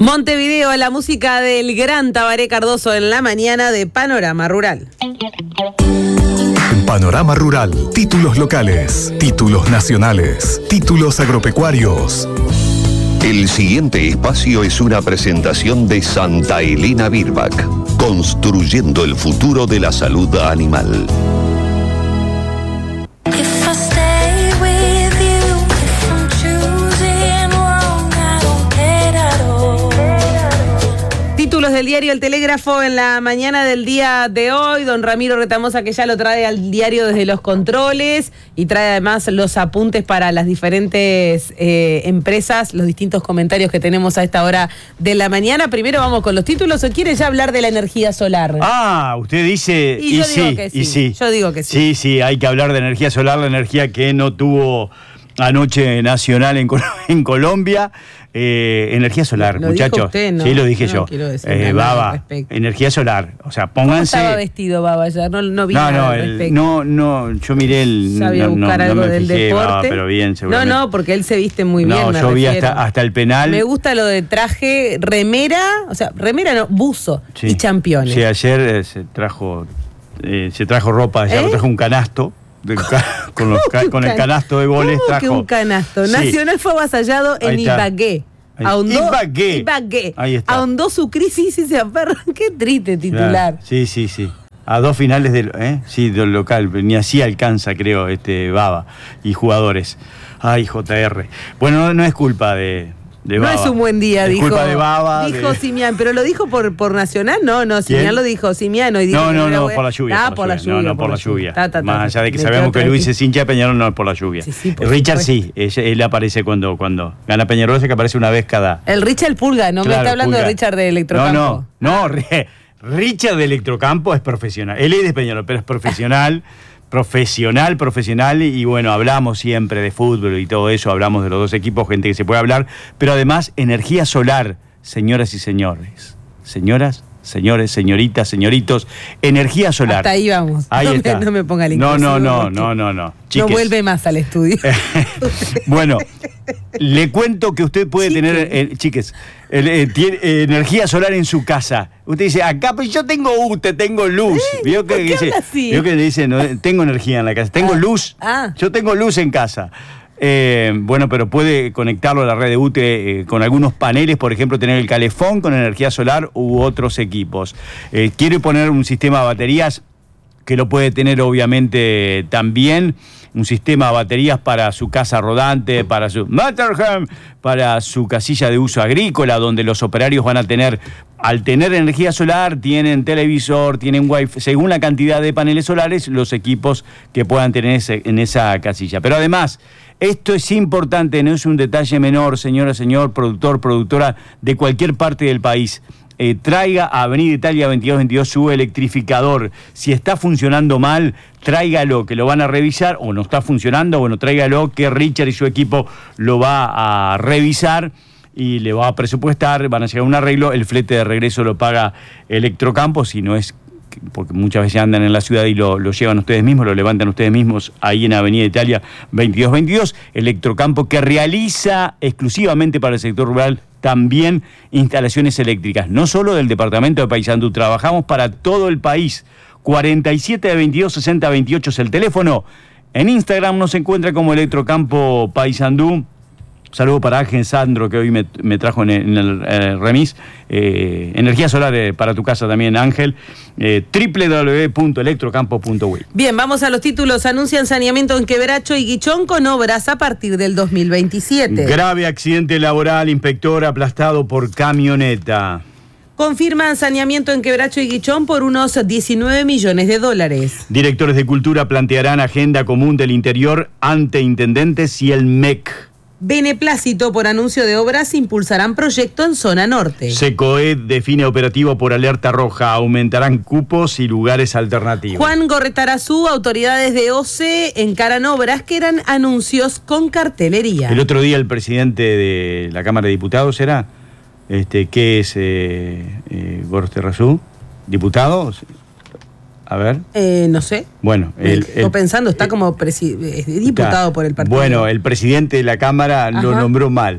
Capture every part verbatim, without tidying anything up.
Montevideo, la música del gran Tabaré Cardoso en la mañana de Panorama Rural. Panorama Rural, títulos locales, títulos nacionales, títulos agropecuarios. El siguiente espacio es una presentación de Santa Elena Birback, construyendo el futuro de la salud animal. Títulos del diario El Telégrafo en la mañana del día de hoy. Don Ramiro Retamosa, que ya lo trae al diario desde los controles y trae además los apuntes para las diferentes eh, empresas, los distintos comentarios que tenemos a esta hora de la mañana. Primero vamos con los títulos, ¿o quiere ya hablar de la energía solar? Ah, usted dice... Y, y yo sí, digo que sí, y sí. Yo digo que sí. Sí, sí, hay que hablar de energía solar, la energía que no tuvo anoche nacional en, en Colombia. Eh, energía solar, lo muchachos. Dijo usted, ¿no? Sí, lo dije no yo. Quiero decir Eh, nada Baba, al respecto. energía solar. O sea, pónganse. ¿Cómo estaba vestido Baba ayer? No, no vi no, nada no, al el, respecto. no, no, yo miré el. Sabía no, buscar no, algo no me del fijé, deporte. Baba, pero bien, seguramente. No, no, porque él se viste muy bien. No, me yo vi refiero. hasta, hasta el penal. Me gusta lo de traje, remera, o sea, remera no, buzo Sí. y championes. Sí, ayer eh, se trajo, eh, se trajo ropa, ayer ¿Eh? trajo un canasto. De, con, los, ¿Cómo con que el un canasto de goles ¿Cómo trajo. que un canasto? Sí. Nacional fue avasallado en Ahí está. Ibagué. Ahí. Ahondó, Ibagué. Ibagué. Ahí está. Ahondó su crisis y se aferra. Qué triste titular. Sí, sí, sí. A dos finales del, ¿eh? sí, del local, ni así alcanza, creo, este Baba y jugadores. Ay, J R. Bueno, no, no es culpa de, de No Baba. es un buen día, es dijo. culpa de Baba. Dijo de... Simián, pero lo dijo por, por Nacional, no, no, Simián ¿Quién? lo dijo, Simiano. Y dijo No, que no, era no, buena. por la lluvia. Ah, por la lluvia. No, no, por la lluvia. Ta, ta, ta, Más allá de que Le sabemos quedó que Luis tranquilo. es hincha de Peñarol, no es por la lluvia. Sí, sí, por Richard supuesto. sí, él, él aparece cuando, cuando gana Peñarol, sé que aparece una vez cada... El Richard Pulga, no me Claro, está hablando Pulga. de Richard de Electrocampo. No, no, no, re- Richard de Electrocampo es profesional. Él es de Peñarol, pero es profesional, profesional, profesional. Y bueno, hablamos siempre de fútbol y todo eso, hablamos de los dos equipos, gente que se puede hablar. Pero además, energía solar, señoras y señores. Señoras, señores, señoritas, señoritos, energía solar. Hasta ahí vamos. Ahí no, está. Me, no me ponga el No, no, inclusivo, no, porque no, no, no. No Chiques. vuelve más al estudio. Bueno, le cuento que usted puede Chique. tener, eh, chiques, el, eh, tiene, eh, energía solar en su casa. Usted dice, acá pues yo tengo U T E, tengo luz. ¿Eh? ¿Vio que ¿Por qué dice? habla así? ¿Vio que dice, no, tengo energía en la casa? Tengo Ah. luz. Ah. Yo tengo luz en casa. Eh, bueno, pero puede conectarlo a la red de U T E eh, con algunos paneles, por ejemplo, tener el calefón con energía solar u otros equipos. Eh, quiere poner un sistema de baterías que lo puede tener obviamente también, un sistema de baterías para su casa rodante, para su Matterhorn, para su casilla de uso agrícola, donde los operarios van a tener, al tener energía solar, tienen televisor, tienen wifi, según la cantidad de paneles solares, los equipos que puedan tener ese, en esa casilla. Pero además, esto es importante, no es un detalle menor, señora, señor, productor, productora de cualquier parte del país. Eh, traiga a Avenida Italia veintidós veintidós su electrificador. Si está funcionando mal, tráigalo, que lo van a revisar, o no está funcionando, bueno, tráigalo, que Richard y su equipo lo va a revisar y le va a presupuestar, van a llegar a un arreglo, el flete de regreso lo paga Electrocampo, si no es, porque muchas veces andan en la ciudad y lo, lo llevan ustedes mismos, lo levantan ustedes mismos ahí en Avenida Italia veintidós veintidós, Electrocampo, que realiza exclusivamente para el sector rural también instalaciones eléctricas, no solo del departamento de Paysandú, trabajamos para todo el país. cuarenta y siete veintidós sesenta veintiocho es el teléfono. En Instagram nos encuentra como Electrocampo Paysandú. Saludo para Ángel Sandro, que hoy me, me trajo en el, en el eh, remis. Eh, energía solar eh, para tu casa también, Ángel. Eh, doble u doble u doble u punto electrocampo punto uy. Bien, vamos a los títulos. Anuncian saneamiento en Quebracho y Guichón con obras a partir del dos mil veintisiete. Grave accidente laboral, inspector aplastado por camioneta. Confirman saneamiento en Quebracho y Guichón por unos diecinueve millones de dólares. Directores de Cultura plantearán agenda común del interior ante intendentes y el M E C. Beneplácito por anuncio de obras impulsarán proyecto en zona norte. SECOED define operativo por alerta roja, aumentarán cupos y lugares alternativos. Juan Gorretarazú, autoridades de O C E encaran obras que eran anuncios con cartelería. El otro día el presidente de la Cámara de Diputados era, este, ¿qué es eh, eh, Gorretarazú? ¿Diputado? A ver. Eh, no sé. Bueno, el, Estoy el, pensando, está el, como presi- diputado está, por el partido. Bueno, el presidente de la Cámara Ajá. lo nombró mal.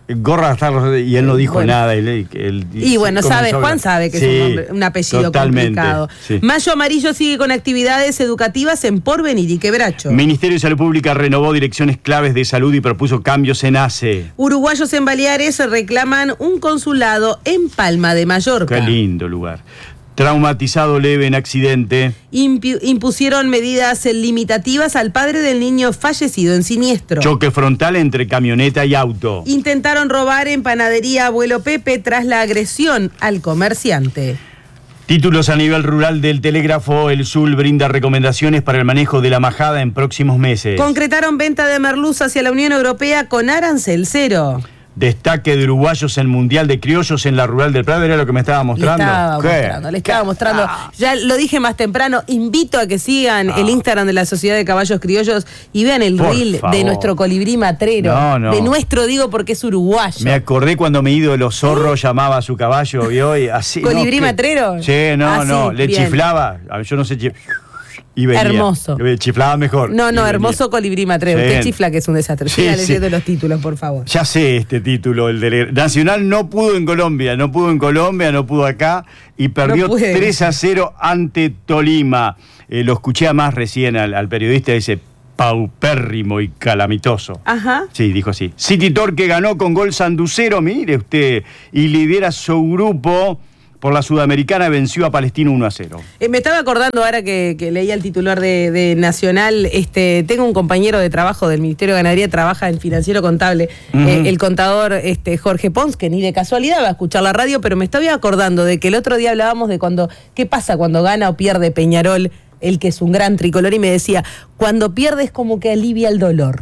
Gorra Hasta y él no dijo bueno. nada. Él, él, y él bueno, sabe, Juan a... sabe que sí, es un, nombre, un apellido totalmente, complicado. Sí. Mayo Amarillo sigue con actividades educativas en Porvenir y Quebracho. Ministerio de Salud Pública renovó direcciones claves de salud y propuso cambios en A C E. Uruguayos en Baleares reclaman un consulado en Palma de Mallorca. Qué lindo lugar. Traumatizado leve en accidente. Impu- impusieron medidas limitativas al padre del niño fallecido en siniestro. Choque frontal entre camioneta y auto. Intentaron robar en panadería Abuelo Pepe tras la agresión al comerciante. Títulos a nivel rural del Telégrafo. El S U L brinda recomendaciones para el manejo de la majada en próximos meses. Concretaron venta de merluz hacia la Unión Europea con arancel cero. Destaque de uruguayos en Mundial de Criollos en la Rural del Prado, era lo que me estaba mostrando. Le estaba ¿Qué? mostrando, le estaba ¿Qué? mostrando. Ah. Ya lo dije más temprano, invito a que sigan Ah. el Instagram de la Sociedad de Caballos Criollos y vean el Por reel favor. de nuestro colibrí matrero. No, no. De nuestro, digo, porque es uruguayo. Me acordé cuando mi ídolo Zorro llamaba a su caballo, ¿vio? Y así, ¿Colibrí no, que- matrero? Sí, no, Ah, no, sí, le bien. chiflaba. A ver, yo no sé chif- y venía. Hermoso. Chiflaba mejor. No, y no, venía. hermoso colibrí matrero. Sí. Usted chifla que es un desastre. Sí, Siga sí. leyendo los títulos, por favor. Ya sé este título, el de Nacional no pudo en Colombia, no pudo en Colombia, no pudo acá y perdió No puede. tres a cero ante Tolima. Eh, lo escuché a más recién al, al periodista ese paupérrimo y calamitoso. Ajá. Sí, dijo así. City Torque ganó con gol sanducero, mire usted, y lidera su grupo. Por la Sudamericana venció a Palestino uno a cero. Eh, me estaba acordando ahora que, que leía el titular de, de Nacional. Este, tengo un compañero de trabajo del Ministerio de Ganadería, trabaja en Financiero Contable, Uh-huh. eh, el contador este, Jorge Pons, que ni de casualidad va a escuchar la radio, pero me estaba acordando de que el otro día hablábamos de cuando qué pasa cuando gana o pierde Peñarol, el que es un gran tricolor, y me decía, cuando pierde es como que alivia el dolor.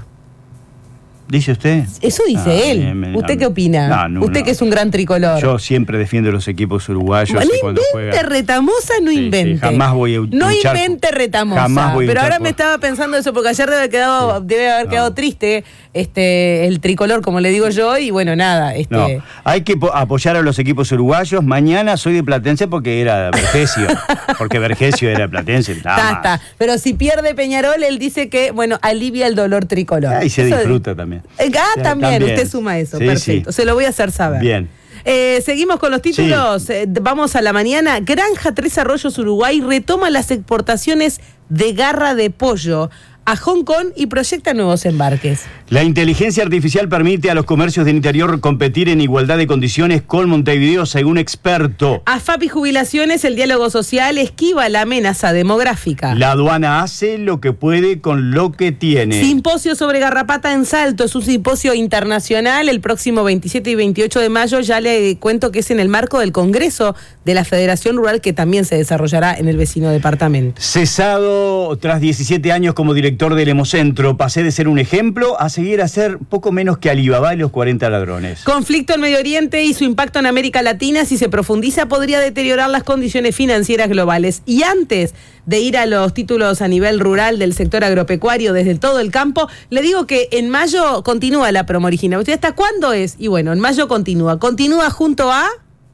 ¿Dice usted? Eso dice Ah, él. bien, bien, ¿Usted no, qué opina? no, no, Usted no. que es un gran tricolor. Yo siempre defiendo los equipos uruguayos. No y cuando invente, juegan. Retamosa, no Sí, sí, invente. jamás voy a No luchar invente, por- Retamosa. jamás voy a Pero luchar ahora por- me estaba pensando eso, porque ayer debe haber quedado, Sí. debe haber No. quedado triste este, el tricolor, como le digo yo, y bueno, nada. Este, No, hay que po- apoyar a los equipos uruguayos. Mañana soy de Platense porque era Vergesio. porque Vergesio era Platense. Nada Está, más. está. Pero si pierde Peñarol, él dice que, bueno, alivia el dolor tricolor. Ah, y se Eso- disfruta también. Eh, Ah, Sí, también, también. usted suma eso, Sí, perfecto. sí. Se lo voy a hacer saber. Bien. Eh, seguimos con los títulos. Eh, vamos a la mañana. Granja Tres Arroyos Uruguay retoma las exportaciones de garra de pollo a Hong Kong y proyecta nuevos embarques. La inteligencia artificial permite a los comercios del interior competir en igualdad de condiciones con Montevideo, según experto. A F A P y Jubilaciones, el diálogo social esquiva la amenaza demográfica. La aduana hace lo que puede con lo que tiene. Simposio sobre garrapata en Salto, es un simposio internacional el próximo veintisiete y veintiocho de mayo. Ya le cuento que es en el marco del Congreso de la Federación Rural, que también se desarrollará en el vecino departamento. Cesado tras diecisiete años como director del Hemocentro, pasé de ser un ejemplo a seguir a ser poco menos que Alibaba y los cuarenta ladrones. Conflicto en Medio Oriente y su impacto en América Latina, si se profundiza, podría deteriorar las condiciones financieras globales. Y antes de ir a los títulos a nivel rural del sector agropecuario desde todo el campo, le digo que en mayo continúa la promo original. ¿Usted hasta cuándo es? Y bueno, en mayo continúa. Continúa junto a...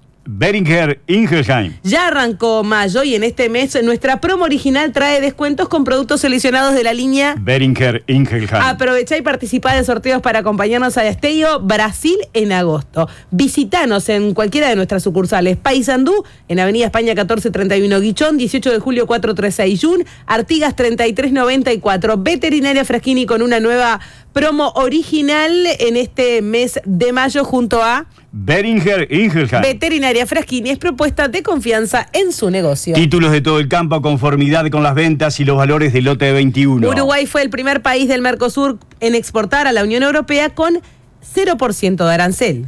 Beringer Ingelheim. Ya arrancó mayo y en este mes nuestra promo original trae descuentos con productos seleccionados de la línea. Beringer Ingelheim. Aprovechá y participá de sorteos para acompañarnos a Destello Brasil en agosto. Visitanos en cualquiera de nuestras sucursales. Paysandú, en Avenida España catorce treinta y uno, Guichón, dieciocho de julio cuatrocientos treinta y seis, Yun, Artigas treinta y tres noventa y cuatro. Veterinaria Fraschini con una nueva promo original en este mes de mayo junto a Beringer Ingelheim. Veterinaria Fraschini. Es propuesta de confianza en su negocio. Títulos de todo el campo a conformidad con las ventas y los valores del lote de veintiuno. Uruguay fue el primer país del Mercosur en exportar a la Unión Europea con cero por ciento de arancel.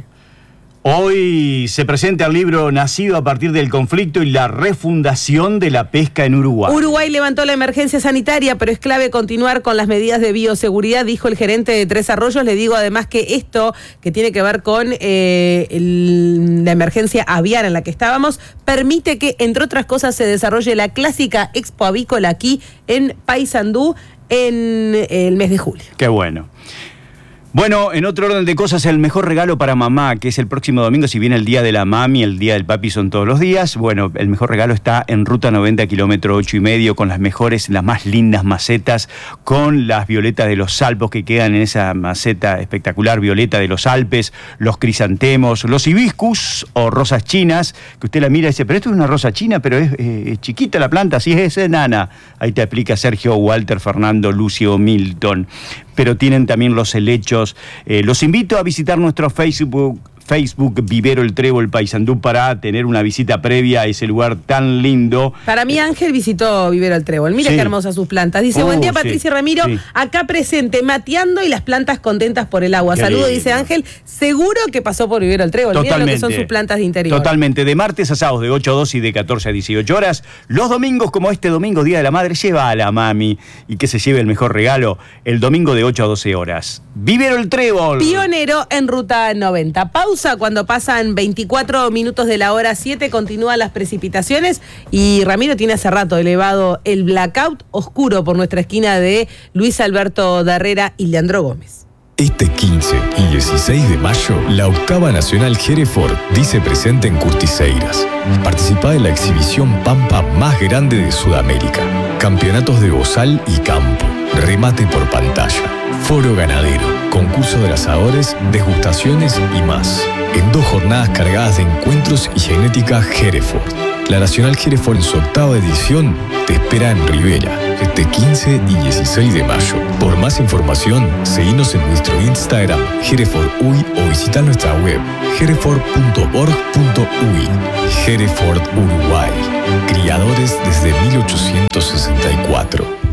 Hoy se presenta el libro Nacido a partir del conflicto y la refundación de la pesca en Uruguay. Uruguay levantó la emergencia sanitaria, pero es clave continuar con las medidas de bioseguridad, dijo el gerente de Tres Arroyos. Le digo además que esto, que tiene que ver con eh, el, la emergencia aviar en la que estábamos, permite que, entre otras cosas, se desarrolle la clásica Expo Avícola aquí en Paysandú en el mes de julio. Qué bueno. Bueno, en otro orden de cosas, el mejor regalo para mamá, que es el próximo domingo, si bien el día de la mami, el día del papi son todos los días, bueno, el mejor regalo está en Ruta noventa, kilómetro ocho y medio, con las mejores, las más lindas macetas, con las violetas de los Alpes que quedan en esa maceta espectacular, violeta de los Alpes, los crisantemos, los hibiscus o rosas chinas, que usted la mira y dice, pero esto es una rosa china, pero es eh, chiquita la planta, sí es enana. Ahí te explica Sergio, Walter, Fernando, Lucio, Milton. Pero tienen también los helechos. Eh, los invito a visitar nuestro Facebook, Facebook Vivero El Trébol Paysandú para tener una visita previa a ese lugar tan lindo. Para mí Ángel visitó Vivero El Trébol. Mira sí. Qué hermosas sus plantas. Dice, uh, buen día Patricia sí, Ramiro, sí. Acá presente, mateando y las plantas contentas por el agua. Saludos, dice Ángel. Seguro que pasó por Vivero El Trébol. Mira lo que son sus plantas de interior. Totalmente. De martes a sábados de ocho a doce y de catorce a dieciocho horas. Los domingos, como este domingo, Día de la Madre, lleva a la mami y que se lleve el mejor regalo el domingo de ocho a doce horas. Vivero El Trébol. Pionero en Ruta noventa. Pausa cuando pasan veinticuatro minutos de la hora siete, continúan las precipitaciones y Ramiro tiene hace rato elevado el blackout oscuro por nuestra esquina de Luis Alberto Darrera y Leandro Gómez. Este quince y dieciséis de mayo, la octava Nacional Hereford dice presente en Curtiseiras. Participa en la exhibición Pampa más grande de Sudamérica. Campeonatos de bozal y campo. Remate por pantalla. Foro ganadero. Concurso de asadores, degustaciones y más. En dos jornadas cargadas de encuentros y genética Hereford. La Nacional Hereford en su octava edición te espera en Rivera, este quince y dieciséis de mayo. Por más información, seguinos en nuestro Instagram, Hereford U I, o visita nuestra web, hereford punto org punto u i. Hereford Uruguay. Criadores desde mil ochocientos sesenta y cuatro.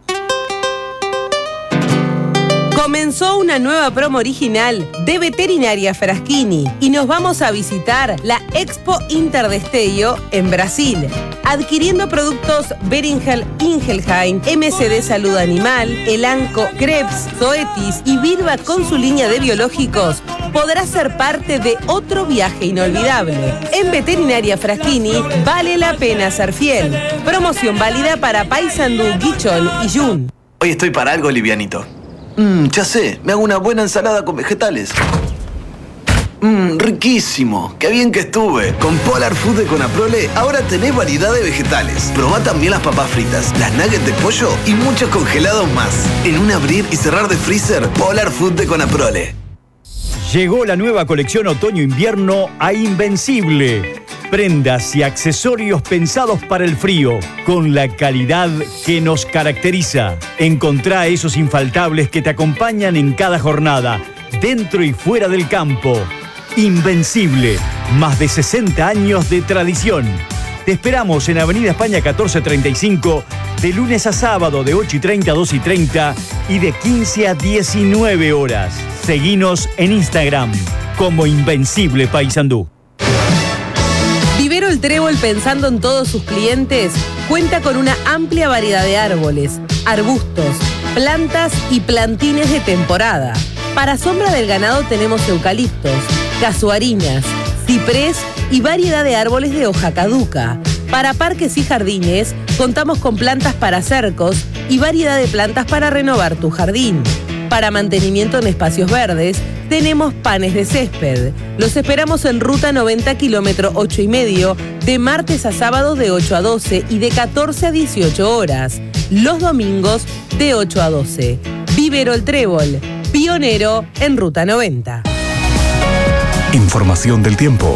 Comenzó una nueva promo original de Veterinaria Fraschini y nos vamos a visitar la Expo Interdestello en Brasil. Adquiriendo productos Beringer Ingelheim, M S D Salud Animal, Elanco, Krebs, Zoetis y Virba con su línea de biológicos, podrás ser parte de otro viaje inolvidable. En Veterinaria Fraschini vale la pena ser fiel. Promoción válida para Paysandú, Guichol y Jun. Hoy estoy para algo livianito. Mmm, ya sé, me hago una buena ensalada con vegetales. Mmm, riquísimo. Qué bien que estuve. Con Polar Food de Conaprole ahora tenés variedad de vegetales. Probá también las papas fritas, las nuggets de pollo y muchos congelados más. En un abrir y cerrar de freezer, Polar Food de Conaprole. Llegó la nueva colección otoño-invierno a Invencible. Prendas y accesorios pensados para el frío, con la calidad que nos caracteriza. Encontrá esos infaltables que te acompañan en cada jornada, dentro y fuera del campo. Invencible, más de sesenta años de tradición. Te esperamos en Avenida España catorce treinta y cinco, de lunes a sábado de ocho y treinta a dos y treinta y de quince a diecinueve horas. Seguinos en Instagram como Invencible Paysandú. Vivero El Trébol, pensando en todos sus clientes, cuenta con una amplia variedad de árboles, arbustos, plantas y plantines de temporada. Para sombra del ganado tenemos eucaliptos, casuarinas, ciprés y variedad de árboles de hoja caduca. Para parques y jardines, contamos con plantas para cercos y variedad de plantas para renovar tu jardín. Para mantenimiento en espacios verdes, tenemos panes de césped. Los esperamos en Ruta noventa, kilómetro ocho y medio, de martes a sábado de ocho a doce y de catorce a dieciocho horas. Los domingos de ocho a doce. Vivero El Trébol, pionero en Ruta noventa. Información del tiempo.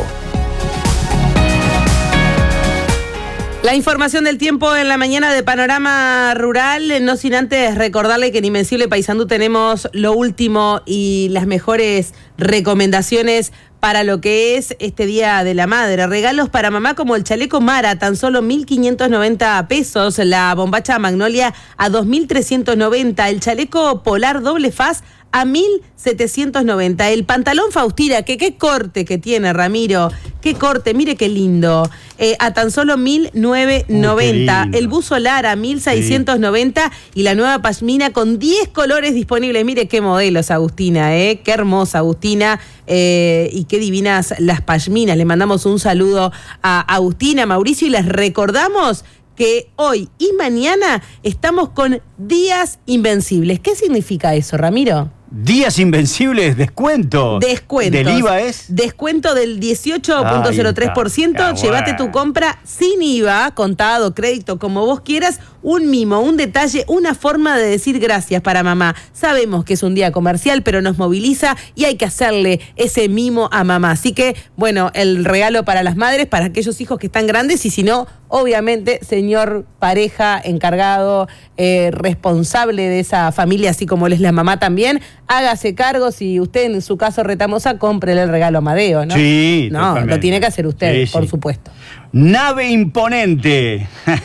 La información del tiempo en la mañana de Panorama Rural, no sin antes recordarle que en Invencible Paysandú tenemos lo último y las mejores recomendaciones para lo que es este Día de la Madre. Regalos para mamá como el chaleco Mara, tan solo mil quinientos noventa pesos, la bombacha Magnolia a dos mil trescientos noventa, el chaleco Polar doble faz a mil setecientos noventa. El pantalón Faustina, que qué corte que tiene, Ramiro, qué corte, mire qué lindo, eh, a tan solo mil novecientos noventa. Uh, el buzo Lara, mil seiscientos noventa, sí. Y la nueva pashmina con diez colores disponibles. Mire qué modelos, Agustina, eh, qué hermosa Agustina, eh, y qué divinas las pashminas. Le mandamos un saludo a Agustina, Mauricio, y les recordamos que hoy y mañana estamos con días invencibles. ¿Qué significa eso, Ramiro? Días invencibles, descuento. Descuentos. ¿Del I V A es? Descuento del dieciocho punto cero tres por ciento. Ay, está. Llévate Bueno. tu compra sin I V A, contado, crédito, como vos quieras. Un mimo, un detalle, una forma de decir gracias para mamá. Sabemos que es un día comercial, pero nos moviliza y hay que hacerle ese mimo a mamá. Así que, bueno, el regalo para las madres, para aquellos hijos que están grandes y si no, obviamente, señor pareja, encargado, eh, responsable de esa familia, así como él es la mamá también, hágase cargo. Si usted en su caso retamosa, cómprele el regalo a Amadeo, ¿no? Sí, No, totalmente. lo tiene que hacer usted, Sí, por sí. supuesto. Nave imponente.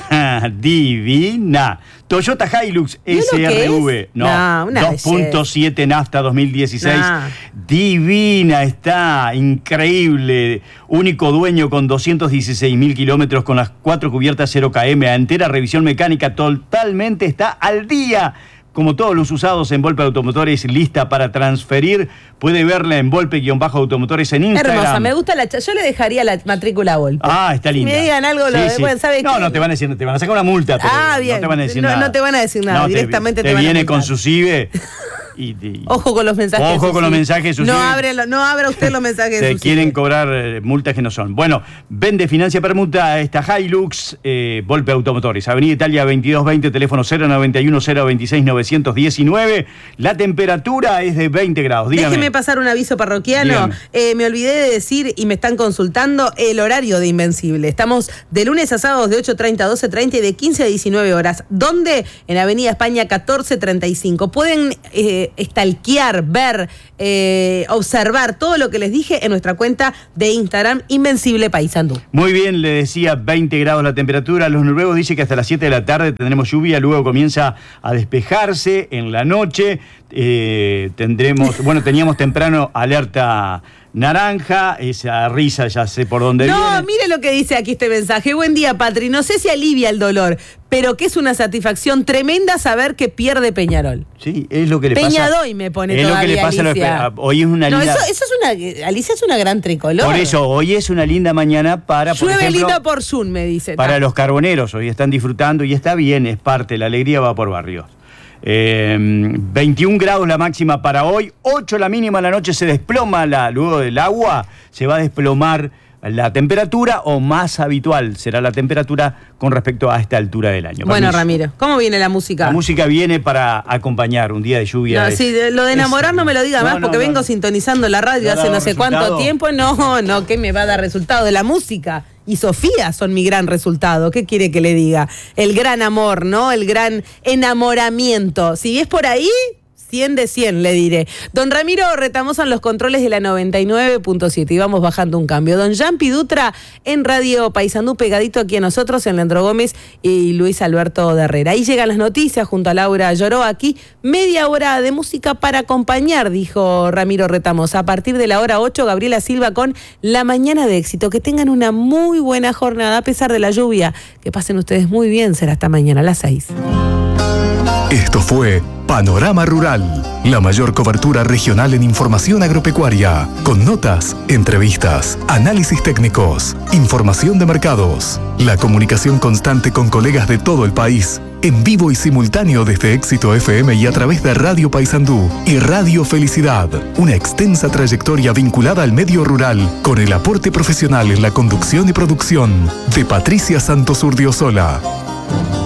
Divina. Toyota Hilux ¿Y lo S R V. que es? No, No, una dos punto siete nafta dos mil dieciséis. Nah. Divina, está increíble. Único dueño con doscientos dieciséis mil kilómetros, con las cuatro cubiertas cero kilómetros, entera revisión mecánica, totalmente está al día. Como todos los usados en Volpe Automotores, lista para transferir. Puede verla en Volpe-Automotores en Instagram. Hermosa, me gusta la... cha- Yo le dejaría la matrícula a Volpe. Ah, está linda. Me digan algo, lo de- bueno, ¿sabe No, qué? no te van a decir, te van a sacar una multa. Pero Ah, bien. No te van a decir No- nada. no te van a decir nada, No, directamente te te van a viene multar. con su C I B y, y- Ojo con los mensajes. Ojo de con los Susi. mensajes de Susi. No abre, lo- no abra usted los mensajes de te Susi. quieren cobrar eh, multas que no son. Bueno, vende, financia, permuta esta Hilux, eh, Volpe Automotores. Avenida Italia veintidós veinte, teléfono cero noventa y uno cero veintiséis novecientos diecinueve. La temperatura es de veinte grados. Dígame. Déjeme pasar un aviso parroquiano. Dígame. Eh, me olvidé de decir, y me están consultando, el horario de Invencible. Estamos de lunes a sábados de ocho treinta a doce treinta y de quince a diecinueve horas. ¿Dónde? En Avenida España catorce treinta y cinco. Pueden eh, stalkear, ver, eh, observar todo lo que les dije en nuestra cuenta de Instagram, Invencible Paysandú. Muy bien, le decía veinte grados la temperatura. Los noruegos dicen que hasta las siete de la tarde tendremos lluvia, luego comienza a despejarse en la noche. Eh, tendremos, bueno, teníamos temprano alerta naranja, esa risa ya sé por dónde No, viene. mire lo que dice aquí este mensaje. Buen día, Patri. No sé si alivia el dolor, pero que es una satisfacción tremenda saber que pierde Peñarol. Sí, es lo que le pasa. Peñadoy me pone es todavía, lo que le pasa a los Alicia. pe- hoy es una No, linda. eso, eso es una... Alicia es una gran tricolor. Por eso, hoy es una linda mañana para, por Llueve ejemplo, lindo por Zoom, me dice. para Ta. los carboneros. Hoy están disfrutando y está bien, es parte, la alegría va por barrios. Eh, veintiún grados la máxima para hoy, ocho la mínima, la noche se desploma, la, luego del agua se va a desplomar la temperatura, o más habitual será la temperatura con respecto a esta altura del año. Bueno, Permiso. Ramiro, ¿cómo viene la música? La música viene para acompañar un día de lluvia. No, es- sí, de- lo de enamorar es- no me lo diga No, más, no, porque no, vengo no. sintonizando la radio ¿No ha hace dado no sé cuánto resultado? tiempo. No, no, ¿qué me va a dar resultado? De la música y Sofía son mi gran resultado. ¿Qué quiere que le diga? El gran amor, ¿no? El gran enamoramiento. Si es por ahí, cien de cien, le diré. Don Ramiro Retamosa en los controles de la noventa y nueve punto siete. Y vamos bajando un cambio. Don Yampi Dutra en Radio Paysandú, pegadito aquí a nosotros, en Leandro Gómez y Luis Alberto de Herrera. Ahí llegan las noticias junto a Laura Lloró. Aquí media hora de música para acompañar, dijo Ramiro Retamosa. A partir de la hora ocho, Gabriela Silva con La Mañana de Éxito. Que tengan una muy buena jornada a pesar de la lluvia. Que pasen ustedes muy bien. Será hasta mañana a las seis. Esto fue Panorama Rural, la mayor cobertura regional en información agropecuaria, con notas, entrevistas, análisis técnicos, información de mercados, la comunicación constante con colegas de todo el país, en vivo y simultáneo desde Éxito F M y a través de Radio Paysandú y Radio Felicidad, una extensa trayectoria vinculada al medio rural, con el aporte profesional en la conducción y producción de Patricia Santos Urdiosola.